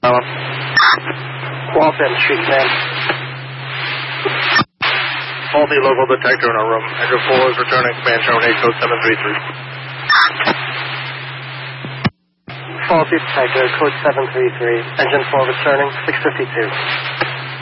Hello. Waltham Street, man. Faulty local detector in our room. Engine 4 is returning. Command terminate code 733. Faulty detector, code 733. Engine 4 returning, 652.